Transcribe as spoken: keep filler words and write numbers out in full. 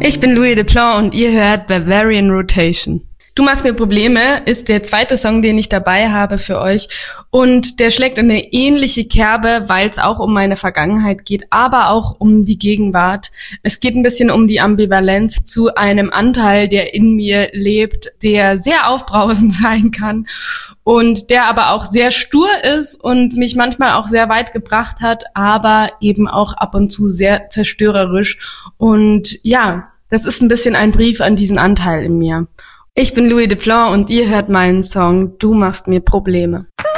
Ich bin Louis Deplan und ihr hört Bavarian Rotation. Du machst mir Probleme ist der zweite Song, den ich dabei habe für euch. Und der schlägt in eine ähnliche Kerbe, weil es auch um meine Vergangenheit geht, aber auch um die Gegenwart. Es geht ein bisschen um die Ambivalenz zu einem Anteil, der in mir lebt, der sehr aufbrausend sein kann und der aber auch sehr stur ist und mich manchmal auch sehr weit gebracht hat, aber eben auch ab und zu sehr zerstörerisch. Und ja, das ist ein bisschen ein Brief an diesen Anteil in mir. Ich bin Louis Deplan und ihr hört meinen Song Du machst mir Probleme.